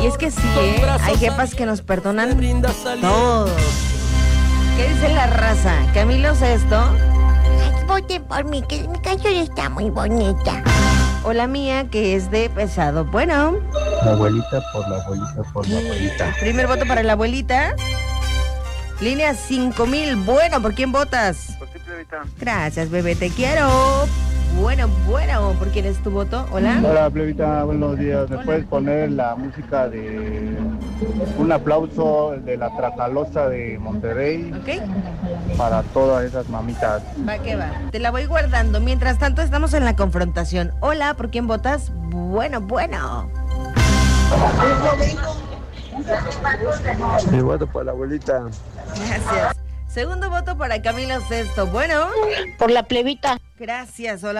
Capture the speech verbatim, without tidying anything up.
Y es que sí, ¿eh? Hay jefas que nos perdonan todo. ¿Qué dice la raza? ¿Camilo Sesto? Ay, voten por mí, que mi canción está muy bonita. O la mía, que es de pesado. Bueno. La abuelita por la abuelita por la abuelita. Primer voto para la abuelita. Línea cinco mil. Bueno, ¿por quién votas? Por ti, plebita. Gracias, bebé, te quiero. Bueno, bueno, ¿por quién es tu voto? Hola. Hola, plebita, buenos días. ¿Me puedes poner la música de un aplauso de la Tracalosa de Monterrey? Ok. Para todas esas mamitas. Va que va. Te la voy guardando. Mientras tanto, estamos en la confrontación. Hola, ¿por quién votas? Bueno, bueno. Mi voto para la abuelita. Gracias. Segundo voto para Camilo Sesto. Bueno. Por la plebita. Gracias. Hola.